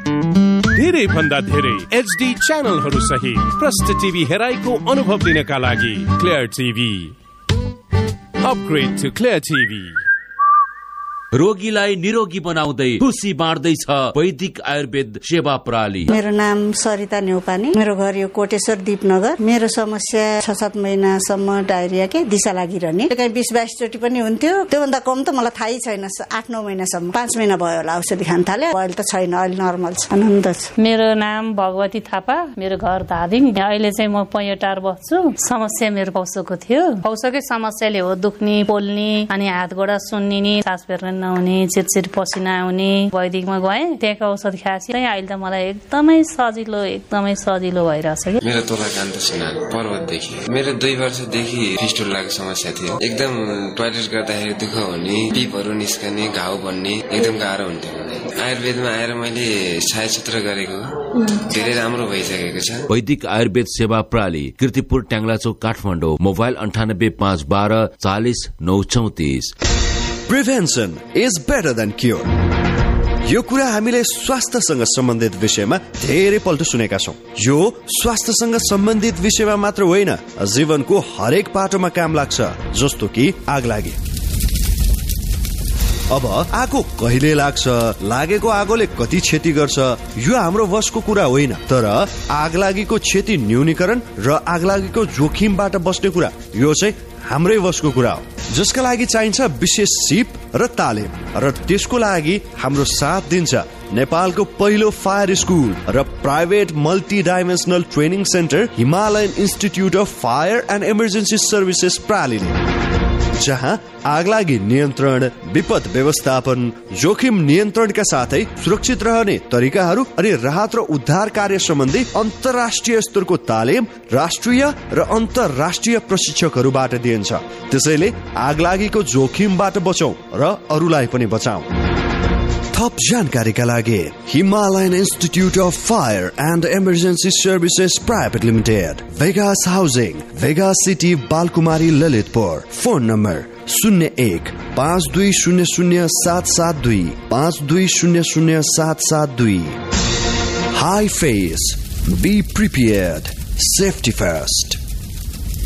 धेरै भन्दा धेरै HD च्यानलहरू सहित प्रष्ट टिभी हेराइको अनुभव लिनका लागि clear TV upgrade to clear TV. रोगीलाई निरोगी बनाउँदै खुसी बाँड्दैछ वैदिक आयुर्वेद सेवा प्रणाली। मेरो नाम सरिता न्यौपानी, मेरो घर यो कोटेश्वर दीपनगर। मेरो समस्या 6-7 महिनासम्म डायरिया के दिशा लागिरहने, कहीँ 20-22 चोटि पनि हुन्थ्यो। त्योभन्दा कम त मलाई थाहै छैन। 8-9 महिनासम्म, 5 महिना भयो होला औषधि खान थाले। अहिले त छैन, अहिले नर्मल छ, आनन्द छ। मेरो नाम भगवती थापा, मेरो घर धादिङ। अहिले चाहिँ म पैटार बस्छु। समस्या मेरो पौसोको थियो। पौसोकै समस्याले हो दुख्ने, पोल्ने, अनि हात गोडा सुन्निने, सास फेर्न नहुने, चिटचिट पसिना आउने। वैदिकमा गएँ, त्यहाँको औषध खाएपछि अहिले त मलाई एकदमै सजिलो भइरहेछ कि। मेरो तोला कान्त सिन्हा, पर्वतदेखि। मेरो 2 वर्षदेखि फिस्टुलाको समस्या थियो। एकदम टोयलेट गर्दाखेरि दुःख हुने, पिपहरू निस्कने, घाउ बन्ने, एकदम गाह्रो हुन्थ्यो मलाई। आयुर्वेदमा आएर मैले छायाचित्र गरेको धेरै राम्रो भइसकेको छ। वैदिक आयुर्वेद सेवा प्रणाली, Kirtipur, ट्याङ्ग्लाचोक, Kathmandu. Mobile 985112 40 934। Prevention is better than cure. यो कुरा हामीले स्वास्थ्यसँग सम्बन्धित विषयमा धेरै पल्ट सुनेका छौं। यो स्वास्थ्यसँग सम्बन्धित विषयमा मात्र होइन, जीवनको हरेक पाटोमा काम लाग्छ, जस्तो कि आगलागी। अब आगो कहिले लाग्छ, लागेको आगोले कति क्षति गर्छ, यो हाम्रो वशको कुरा होइन। तर आगलागीको क्षति न्यूनीकरण र आगलागीको जोखिमबाट बस्ने कुरा, यो चाहिँ हाम्रै वशको कुरा हो, जसका लागि चाहिन्छ विशेष सिप र तालिम। र त्यसको लागि हाम्रो साथ दिन्छ नेपालको पहिलो फायर स्कुल र private multi dimensional training centre Himalayan institute of fire and emergency services प्रणालीले, जहाँ आगलागी नियन्त्रण, विपद व्यवस्थापन, जोखिम नियन्त्रणका साथै सुरक्षित रहने तरिकाहरू अनि राहत र उद्धार कार्य सम्बन्धी अन्तर्राष्ट्रिय स्तरको तालिम राष्ट्रिय र अन्तर्राष्ट्रिय प्रशिक्षकहरूबाट दिइन्छ। त्यसैले आगलागीको जोखिमबाट बचौं र अरूलाई पनि बचाऊ। थप जानकारीका लागि Himalayan institute of fire and emergency services private limited, Vegas housing, Vegas city, Balkumari, Lalitpur. Phone number 01-5200-772 5200-772। High face, be prepared, safety first.